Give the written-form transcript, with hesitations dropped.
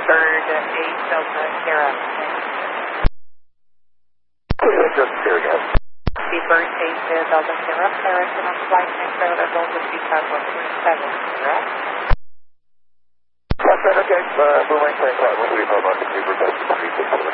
Bird 8 Delta Sierra. Just here again. The Bird 8 Delta Sierra, direction on flight next over Delta Pizza 137, Okay, moving plane 5, 135 on the Cooper,